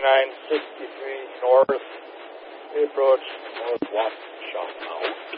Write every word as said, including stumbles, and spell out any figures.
twenty-nine sixty-three north. We approach North Waukesha House.